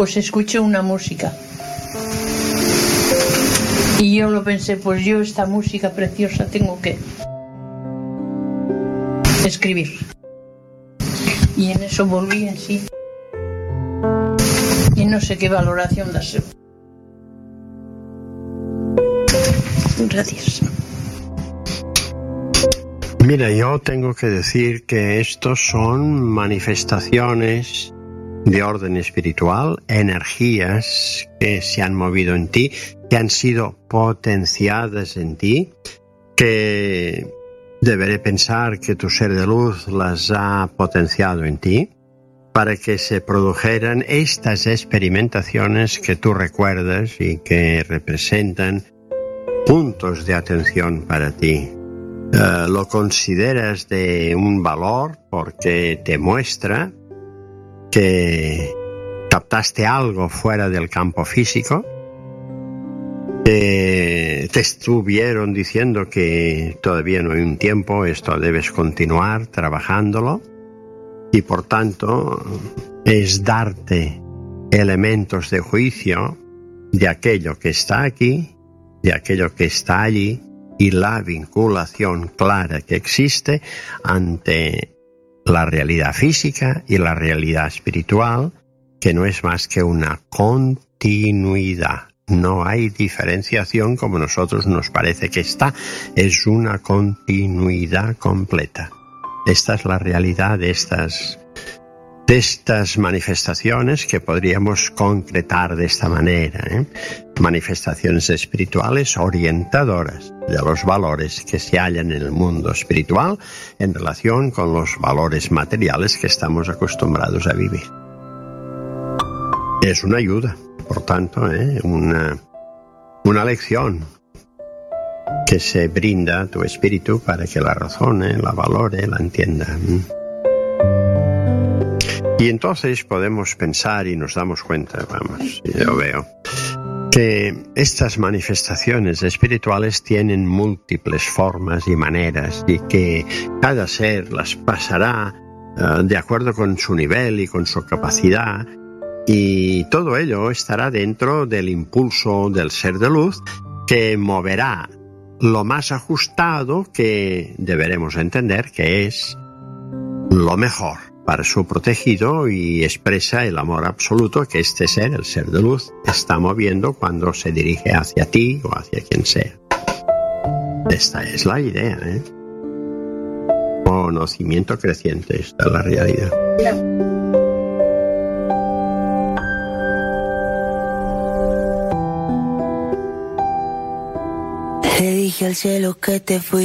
pues escuché una música. Y yo lo pensé, pues yo esta música preciosa tengo que escribir. Y en eso volví en sí. Y no sé qué valoración darse. Gracias. Mira, yo tengo que decir que estos son manifestaciones de orden espiritual, energías que se han movido en ti, que han sido potenciadas en ti, que deberé pensar que tu ser de luz las ha potenciado en ti, para que se produjeran estas experimentaciones que tú recuerdas y que representan puntos de atención para ti. Lo consideras de un valor porque te muestra que captaste algo fuera del campo físico, que te estuvieron diciendo que todavía no hay un tiempo, esto debes continuar trabajándolo, y por tanto es darte elementos de juicio de aquello que está aquí, de aquello que está allí, y la vinculación clara que existe ante la realidad física y la realidad espiritual, que no es más que una continuidad. No hay diferenciación como a nosotros nos parece que está, es una continuidad completa. Esta es la realidad de estas manifestaciones que podríamos concretar de esta manera, manifestaciones espirituales orientadoras de los valores que se hallan en el mundo espiritual en relación con los valores materiales que estamos acostumbrados a vivir. Es una ayuda, por tanto, una lección que se brinda a tu espíritu para que la razone, la valore, la entienda. Y entonces podemos pensar y nos damos cuenta, yo veo, que estas manifestaciones espirituales tienen múltiples formas y maneras y que cada ser las pasará de acuerdo con su nivel y con su capacidad, y todo ello estará dentro del impulso del ser de luz que moverá lo más ajustado que deberemos entender que es lo mejor para su protegido, y expresa el amor absoluto que este ser, el ser de luz, está moviendo cuando se dirige hacia ti o hacia quien sea. Esta es la idea, Conocimiento creciente, esta es la realidad. Le dije al cielo que te fui.